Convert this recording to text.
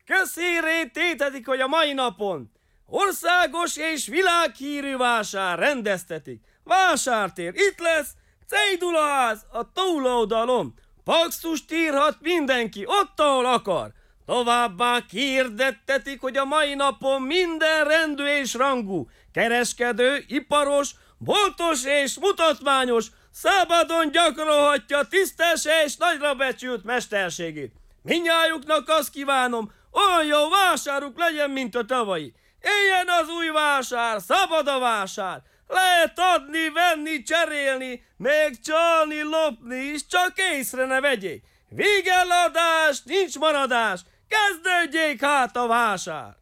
Közhírré tétetik, hogy a mai napon országos és világhírű vásár rendeztetik. Vásártér itt lesz, Cejdulaház a túloldalon. Paxust írhat mindenki ott, ahol akar. Továbbá kihirdettetik, hogy a mai napon minden rendű és rangú, kereskedő, iparos, boltos és mutatványos szabadon gyakorolhatja tisztes és nagyra becsült mesterségét. Mindnyájuknak azt kívánom, olyan jó vásáruk legyen, mint a tavalyi. Éljen az új vásár, szabad a vásár. Lehet adni, venni, cserélni, még csalni, lopni is, csak észre ne vegyék. Végeladás, nincs maradás, kezdődjék hát a vásár.